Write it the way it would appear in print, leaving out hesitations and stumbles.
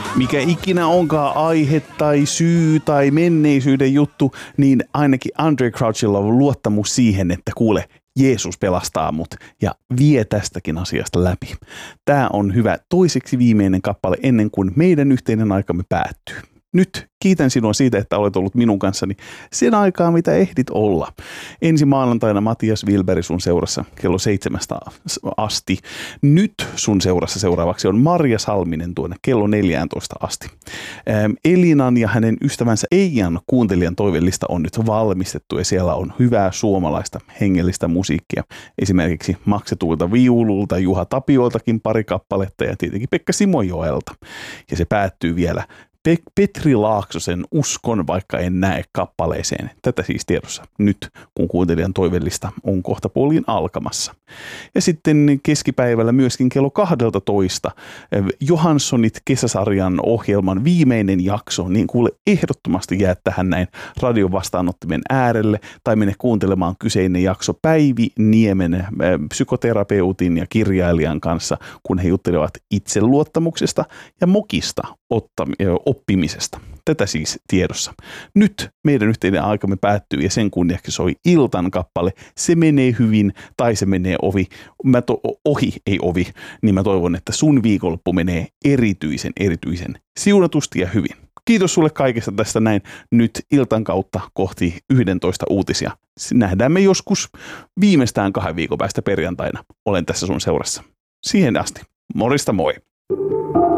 Mikä ikinä onkaan aihe tai syy tai menneisyyden juttu, niin ainakin Andraé Crouchilla on luottamus siihen, että kuule, Jeesus pelastaa mut ja vie tästäkin asiasta läpi. Tää on hyvä toiseksi viimeinen kappale ennen kuin meidän yhteinen aikamme päättyy. Nyt kiitän sinua siitä, että olet ollut minun kanssani sen aikaa, mitä ehdit olla. Ensi maanantaina Matias Wilberi sun seurassa kello 7 asti. Nyt sun seurassa seuraavaksi on Marja Salminen tuonne kello 14 asti. Elinan ja hänen ystävänsä Eijan kuuntelijan toivellista on nyt valmistettu ja siellä on hyvää suomalaista hengellistä musiikkia. Esimerkiksi Maksetuilta Viululta, Juha Tapioltakin pari kappaletta ja tietenkin Pekka Simojoelta. Ja se päättyy vielä Petri Laaksosen Uskon, vaikka en näe kappaleeseen. Tätä siis tiedossa nyt, kun kuuntelijan toivellista on kohta puoliin alkamassa. Ja sitten keskipäivällä myöskin kello 12 Johanssonit kesäsarjan ohjelman viimeinen jakso, niin kuule ehdottomasti jää tähän näin radion vastaanottimen äärelle tai mene kuuntelemaan kyseinen jakso Päivi Niemen psykoterapeutin ja kirjailijan kanssa, kun he juttelevat itseluottamuksesta ja mokista oppimisesta. Tätä siis tiedossa. Nyt meidän yhteinen aikamme päättyy ja sen kunniaksi soi Iltan kappale Se menee hyvin tai se menee ohi, niin mä toivon, että sun viikonloppu menee erityisen siunatusti ja hyvin. Kiitos sulle kaikesta tästä näin nyt Iltan kautta kohti 11 uutisia. Nähdään me joskus viimeistään 2 viikon päästä perjantaina. Olen tässä sun seurassa. Siihen asti. Morista moi!